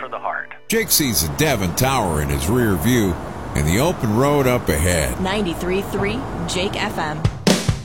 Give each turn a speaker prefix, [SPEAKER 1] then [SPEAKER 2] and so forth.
[SPEAKER 1] for the heart.
[SPEAKER 2] Jake sees the Devon Tower in his rear view and the open road up ahead.
[SPEAKER 3] 93.3 Jake FM.